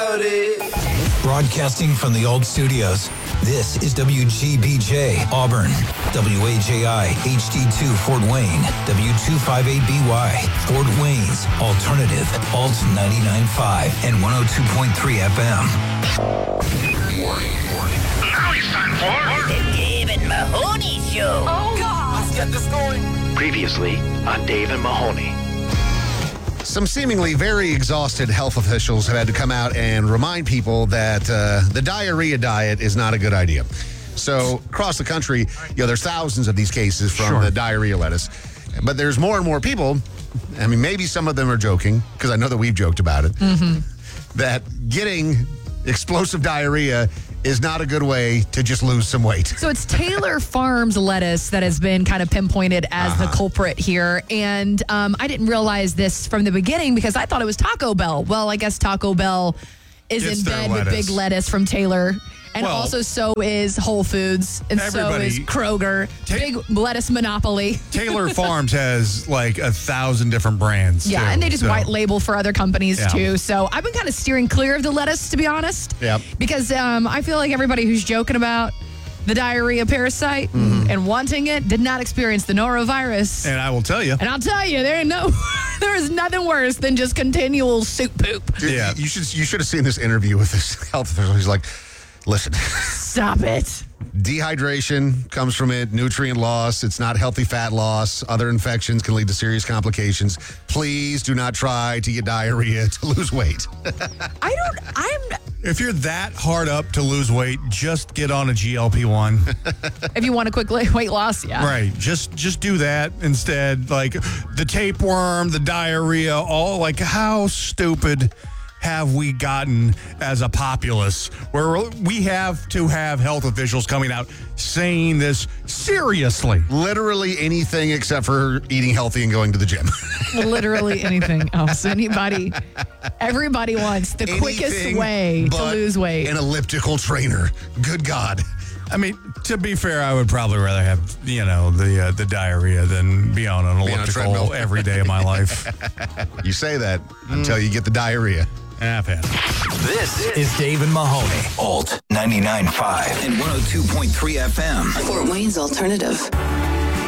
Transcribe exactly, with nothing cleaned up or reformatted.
about it. Broadcasting from the old studios, this is W G B J, Auburn, W A J I, H D two, Fort Wayne, W two fifty-eight B Y, Fort Wayne's Alternative, Alt ninety-nine point five and one oh two point three F M. Warning, warning. Now it's time for The Dave and Mahoney Show. Oh, God. Let's get this going. Previously on Dave and Mahoney. Some seemingly very exhausted health officials have had to come out and remind people that uh, the diarrhea diet is not a good idea. So across the country, you know, there's thousands of these cases from Sure. the diarrhea lettuce. But there's more and more people, I mean, maybe some of them are joking, because I know that we've joked about it, Mm-hmm. that getting explosive diarrhea is not a good way to just lose some weight. So it's Taylor Farms lettuce that has been kind of pinpointed as Uh-huh. the culprit here. And um, I didn't realize this from the beginning because I thought it was Taco Bell. Well, I guess Taco Bell is It's in their bed with lettuce. big lettuce from Taylor. And Well, also so is Whole Foods. And so everybody- is Kroger. Ta- big lettuce monopoly. Taylor Farms has like a thousand different brands. Yeah, too, and they just so. white label for other companies Yeah. too. So I've been kind of steering clear of the lettuce, to be honest. Yep. Because um, I feel like everybody who's joking about the diarrhea parasite Mm-hmm. and wanting it did not experience the norovirus. And I will tell you, And I'll tell you, there ain't no, there is nothing worse than just continual soup poop. Dude, Yeah. You should you should have seen this interview with this health official. He's like, listen, Stop it. dehydration comes from it, nutrient loss, it's not healthy fat loss, other infections can lead to serious complications. Please do not try to get diarrhea to lose weight. I don't, I'm, if you're that hard up to lose weight, just get on a G L P one. if you want a quick la- weight loss, yeah. Right. Just just do that instead. Like the tapeworm, the diarrhea, all like how stupid have we gotten as a populace where we have to have health officials coming out saying this seriously? Literally anything except for eating healthy and going to the gym. Literally anything else. Anybody, everybody wants the quickest Anything way to but lose weight. An elliptical trainer. Good God. I mean, to be fair, I would probably rather have, you know, the uh, the diarrhea than be on an Be on a elliptical treadmill. every day of my life. You say that until you get the diarrhea. I've had it. This is Dave and Mahoney, Alt ninety-nine point five and one oh two point three F M. Fort Wayne's Alternative.